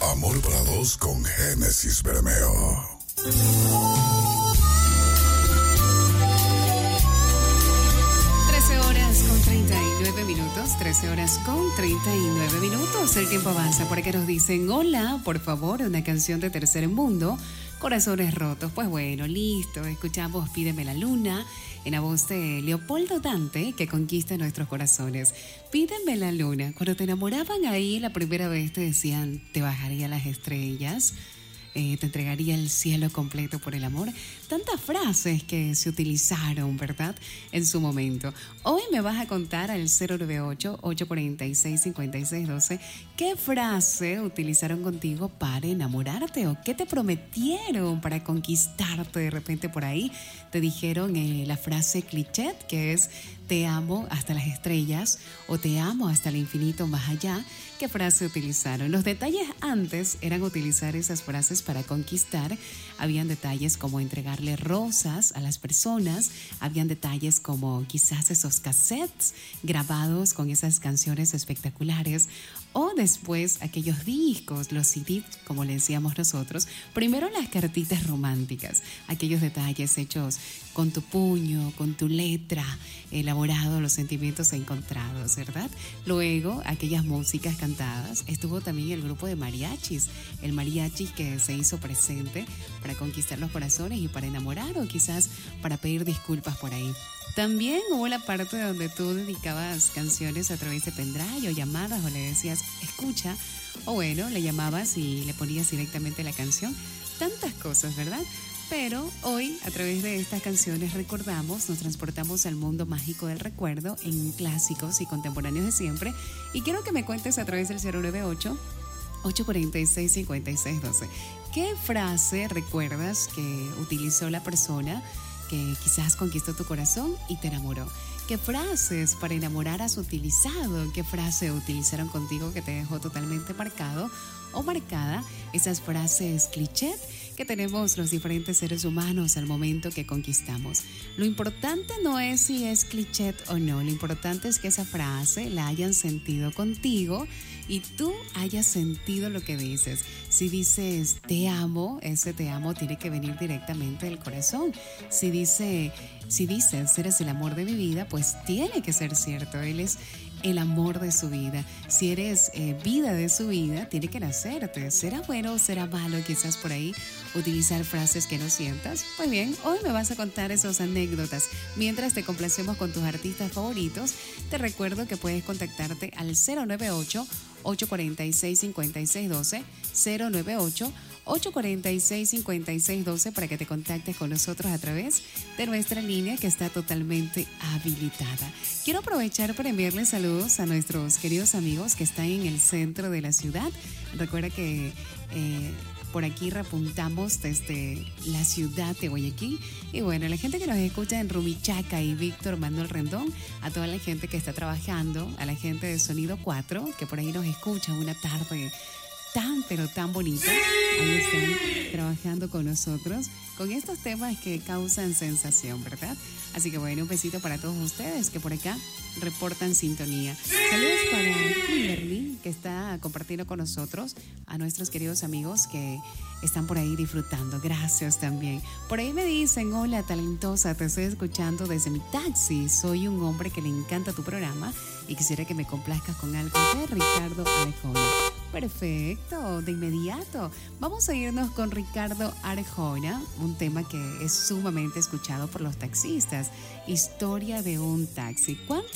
Amor para dos con Génesis Bermeo. 13 horas con 39 minutos. El tiempo avanza porque nos dicen: hola, por favor, una canción de Tercer Mundo, Corazones Rotos. Pues bueno, listo, escuchamos Pídeme la Luna en la voz de Leopoldo Dante, que conquista nuestros corazones. Pídeme la luna. Cuando te enamoraban ahí la primera vez te decían: te bajaría las estrellas, te entregaría el cielo completo por el amor. Tantas frases que se utilizaron, ¿verdad?, en su momento. Hoy me vas a contar al 098-846-5612 qué frase utilizaron contigo para enamorarte o qué te prometieron para conquistarte. De repente por ahí te dijeron la frase cliché, que es: te amo hasta las estrellas o te amo hasta el infinito más allá. ¿Qué frase utilizaron? Los detalles antes eran utilizar esas frases para conquistar. Habían detalles como entregarle rosas a las personas. Habían detalles como quizás esos cassettes grabados con esas canciones espectaculares. O después aquellos discos, los CD, como le decíamos nosotros. Primero las cartitas románticas, aquellos detalles hechos con tu puño, con tu letra, elaborado, los sentimientos encontrados, ¿verdad? Luego aquellas músicas cantadas. Estuvo también el grupo de mariachis, el mariachi que se hizo presente para conquistar los corazones y para enamorar, o quizás para pedir disculpas por ahí. También hubo la parte donde tú dedicabas canciones a través de pendrive o llamadas, o le decías escucha, o bueno, le llamabas y le ponías directamente la canción. Tantas cosas, ¿verdad? Pero hoy, a través de estas canciones, recordamos, nos transportamos al mundo mágico del recuerdo en clásicos y contemporáneos de siempre. Y quiero que me cuentes a través del 098-846-5612. ¿Qué frase recuerdas que utilizó la persona que quizás conquistó tu corazón y te enamoró? ¿Qué frases para enamorar has utilizado? ¿Qué frase utilizaron contigo que te dejó totalmente marcado o marcada? Esas frases cliché que tenemos los diferentes seres humanos al momento que conquistamos. Lo importante no es si es cliché o no, lo importante es que esa frase la hayan sentido contigo y tú hayas sentido lo que dices. Si dices te amo, ese te amo tiene que venir directamente del corazón. Si dices eres el amor de mi vida, pues tiene que ser cierto, él es el amor de su vida. Si eres vida de su vida, tiene que nacerte. ¿Será bueno o será malo quizás por ahí utilizar frases que no sientas? Pues bien, hoy me vas a contar esas anécdotas. Mientras te complacemos con tus artistas favoritos, te recuerdo que puedes contactarte al 098-846-5612, 098-846-5612 para que te contactes con nosotros a través de nuestra línea que está totalmente habilitada. Quiero aprovechar para enviarles saludos a nuestros queridos amigos que están en el centro de la ciudad. Recuerda que por aquí repuntamos desde la ciudad de Guayaquil. Y bueno, la gente que nos escucha en Rumichaca y Víctor Manuel Rendón, a toda la gente que está trabajando, a la gente de Sonido 4, que por ahí nos escucha una tarde pero tan bonita. Ahí están trabajando con nosotros con estos temas que causan sensación, ¿verdad? Así que bueno, un besito para todos ustedes que por acá reportan sintonía. Saludos para Kimberly, que está compartiendo con nosotros, a nuestros queridos amigos que están por ahí disfrutando. Gracias también. Por ahí me dicen: hola talentosa, te estoy escuchando desde mi taxi. Soy un hombre que le encanta tu programa y quisiera que me complazcas con algo de Ricardo Arjona. Perfecto, de inmediato. Vamos a irnos con Ricardo Arjona, un tema que es sumamente escuchado por los taxistas. Historia de un taxi. ¿Cuánto